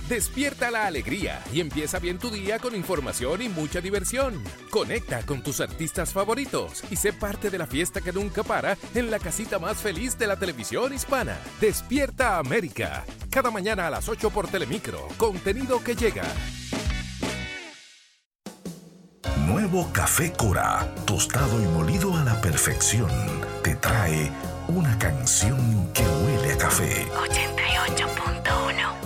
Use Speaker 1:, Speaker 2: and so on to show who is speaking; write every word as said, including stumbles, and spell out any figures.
Speaker 1: Despierta la alegría y empieza bien tu día con información y mucha diversión. Conecta con tus artistas favoritos y sé parte de la fiesta que nunca para en la casita más feliz de la televisión hispana. Despierta América. Cada mañana a las ocho por Telemicro. Contenido que llega.
Speaker 2: Nuevo Café Cora, tostado y molido a la perfección, te trae una canción que huele a café.
Speaker 3: ochenta y ocho punto uno